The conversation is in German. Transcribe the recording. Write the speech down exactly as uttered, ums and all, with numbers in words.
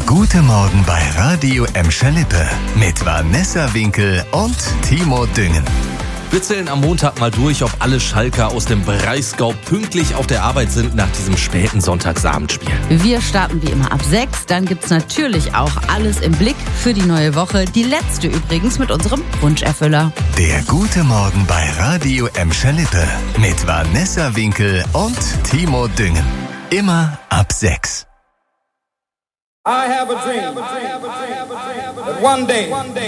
gute Morgen bei Radio Emscher-Lippe mit Vanessa Winkel und Timo Düngen. Wir zählen am Montag mal durch, ob alle Schalker aus dem Breisgau pünktlich auf der Arbeit sind nach diesem späten Sonntagsabendspiel. Wir starten wie immer ab sechs. Dann gibt's natürlich auch alles im Blick für die neue Woche. Die letzte übrigens mit unserem Wunscherfüller. Der gute Morgen bei Radio Emscher-Lippe mit Vanessa Winkel und Timo Düngen. Immer ab sechs. I have a dream that one day